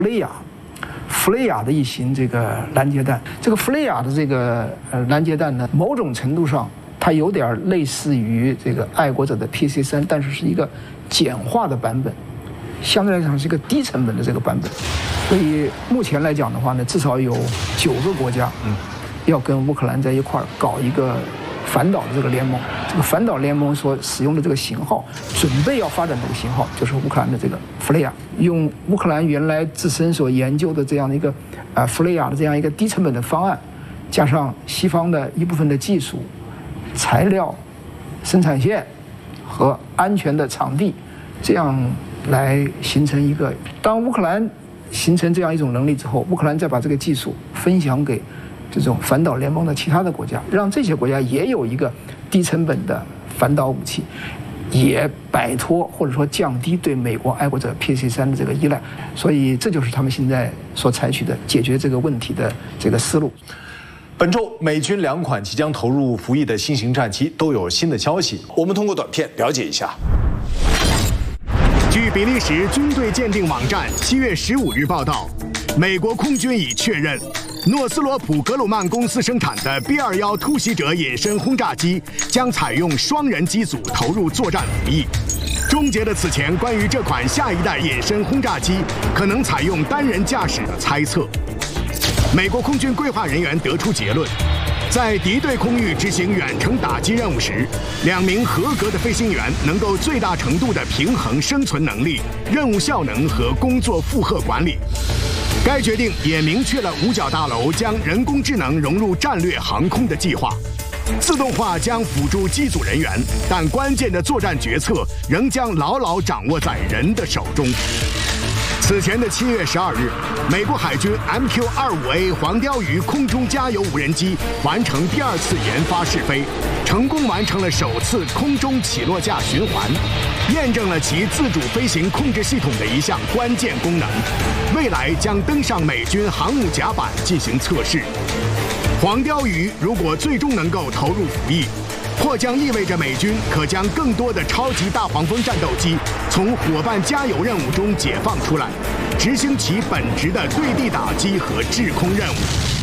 弗雷亚的一型这个拦截弹。这个弗雷亚的这个拦截弹呢，某种程度上它有点类似于这个爱国者的 PC3，但是是一个简化的版本，相对来讲是一个低成本的这个版本。所以目前来讲的话呢，至少有9个国家要跟乌克兰在一块儿搞一个反导的这个联盟。这个反导联盟所使用的这个型号，准备要发展这个型号，就是乌克兰的这个弗雷亚，用乌克兰原来自身所研究的这样的一个弗雷亚的这样一个低成本的方案，加上西方的一部分的技术、材料、生产线和安全的场地，这样来形成一个。当乌克兰形成这样一种能力之后，乌克兰再把这个技术分享给这种反导联盟的其他的国家，让这些国家也有一个低成本的反导武器，也摆脱或者说降低对美国爱国者 PC3的这个依赖。所以这就是他们现在所采取的解决这个问题的这个思路。 本周美军2款即将投入服役的新型战机都有新的消息，我们通过短片了解一下。 据比利时军队鉴定网站7月15日报道，美国空军已确认，诺斯罗普格鲁曼公司生产的 B-21突袭者隐身轰炸机将采用双人机组投入作战服役，终结了此前关于这款下一代隐身轰炸机可能采用单人驾驶的猜测。美国空军规划人员得出结论，在敌对空域执行远程打击任务时，2名合格的飞行员能够最大程度地平衡生存能力、任务效能和工作负荷管理。该决定也明确了五角大楼将人工智能融入战略航空的计划。自动化将辅助机组人员，但关键的作战决策仍将牢牢掌握在人的手中。此前的7月12日，美国海军 MQ-25A 黄鲷鱼空中加油无人机完成第2次研发试飞，成功完成了首次空中起落架循环，验证了其自主飞行控制系统的一项关键功能。未来将登上美军航母甲板进行测试。黄鲷鱼如果最终能够投入服役，或将意味着美军可将更多的超级大黄蜂战斗机从伙伴加油任务中解放出来，执行其本职的对地打击和制空任务。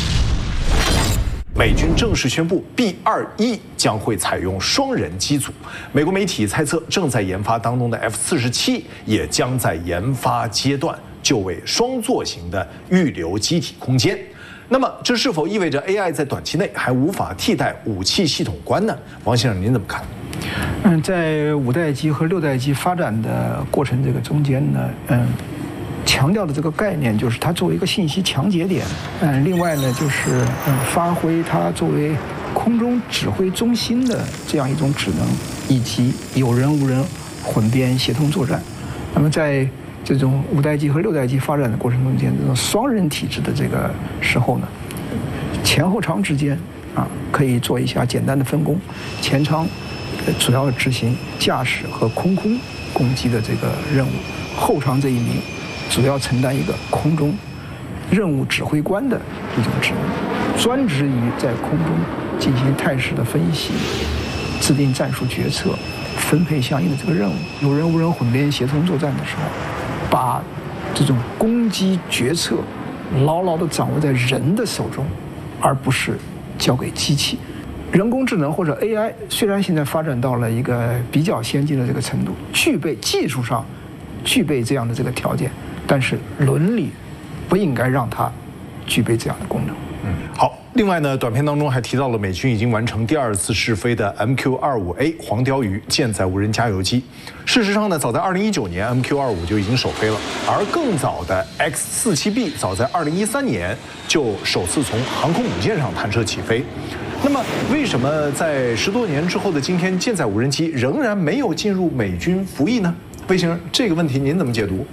美军正式宣布 B-21将会采用双人机组。美国媒体猜测，正在研发当中的 F-47也将在研发阶段就为双座型的预留机体空间。那么，这是否意味着 AI 在短期内还无法替代武器系统官呢？王先生，您怎么看？ 在5代机和6代机发展的过程这个中间呢，强调的这个概念就是它作为一个信息强节点，另外呢就是发挥它作为空中指挥中心的这样一种职能，以及有人无人混编协同作战。那么在这种5代机和6代机发展的过程中间，这种双人体制的这个时候呢，前后舱之间可以做一下简单的分工，前舱主要执行驾驶和空攻击的这个任务，后舱这一名主要承担一个空中任务指挥官的一种职能，专职于在空中进行态势的分析、制定战术决策、分配相应的这个任务。有人无人混编协同作战的时候，把这种攻击决策牢牢地掌握在人的手中，而不是交给机器。人工智能或者 AI 虽然现在发展到了一个比较先进的这个程度，技术上具备这样的这个条件，但是伦理不应该让它具备这样的功能。 好。另外呢，短片当中还提到了美军已经完成第2次试飞的 MQ-25A 黄鲷鱼舰载无人加油机。事实上呢，早在2019年 MQ-25就已经首飞了，而更早的 X-47B 早在2013年就首次从航空母舰上弹射起飞。那么，为什么在10多年之后的今天，舰载无人机仍然没有进入美军服役呢？魏先生，这个问题您怎么解读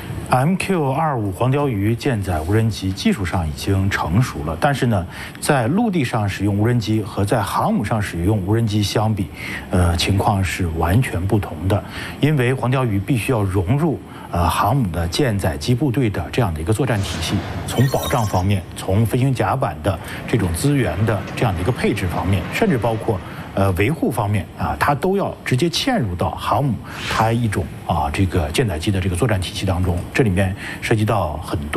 ？MQ-25黄鲷鱼舰载无人机技术上已经成熟了，但是呢，在陆地上使用无人机和在航母上使用无人机相比，情况是完全不同的。因为黄鲷鱼必须要融入航母的舰载机部队的这样的一个作战体系，从保障方面，从飞行甲板的这种资源的这样的一个配置方面，甚至包括维护方面它都要直接嵌入到航母它一种这个舰载机的这个作战体系当中。这里面涉及到很多